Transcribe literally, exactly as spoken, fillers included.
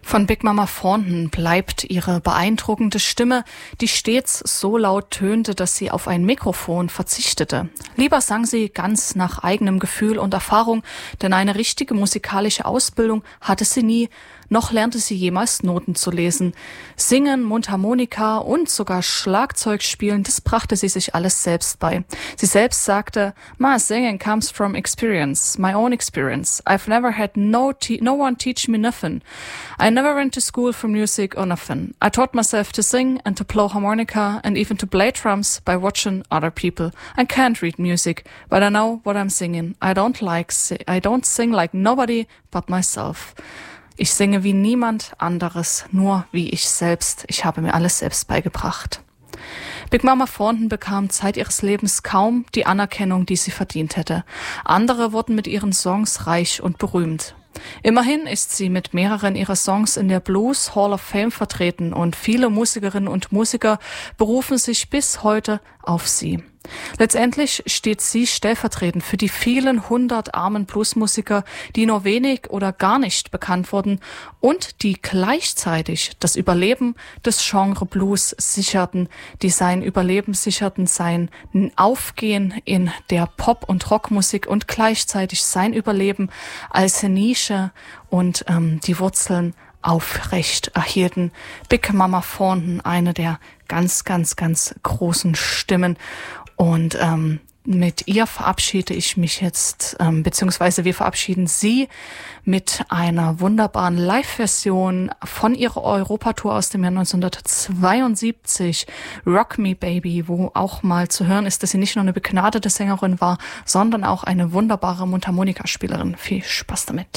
Von Big Mama Thornton bleibt ihre beeindruckende Stimme, die stets so laut tönte, dass sie auf ein Mikrofon verzichtete. Lieber sang sie ganz nach eigenem Gefühl und Erfahrung, denn eine richtige musikalische Ausbildung hatte sie nie, noch lernte sie jemals Noten zu lesen. Singen, Mundharmonika und sogar Schlagzeug spielen, das brachte sie sich alles selbst bei. Sie selbst sagte, "My singing comes from experience, my own experience. I've never had no te- no one teach me nothing. I never went to school for music or nothing. I taught myself to sing and to blow harmonica and even to play drums by watching other people. I can't read music, but I know what I'm singing. I don't like si- I don't sing like nobody but myself." Ich singe wie niemand anderes, nur wie ich selbst. Ich habe mir alles selbst beigebracht. Big Mama Thornton bekam Zeit ihres Lebens kaum die Anerkennung, die sie verdient hätte. Andere wurden mit ihren Songs reich und berühmt. Immerhin ist sie mit mehreren ihrer Songs in der Blues Hall of Fame vertreten und viele Musikerinnen und Musiker berufen sich bis heute auf sie. Letztendlich steht sie stellvertretend für die vielen hundert armen Bluesmusiker, die nur wenig oder gar nicht bekannt wurden und die gleichzeitig das Überleben des Genre Blues sicherten, die sein Überleben sicherten, sein Aufgehen in der Pop- und Rockmusik und gleichzeitig sein Überleben als Nische und ähm, die Wurzeln aufrecht erhielten. Big Mama Thornton, eine der ganz, ganz, ganz großen Stimmen. Und ähm, mit ihr verabschiede ich mich jetzt, ähm, beziehungsweise wir verabschieden sie mit einer wunderbaren Live-Version von ihrer Europatour aus dem Jahr neunzehnhundertzweiundsiebzig, Rock Me Baby, wo auch mal zu hören ist, dass sie nicht nur eine begnadete Sängerin war, sondern auch eine wunderbare Mundharmonikaspielerin. Viel Spaß damit.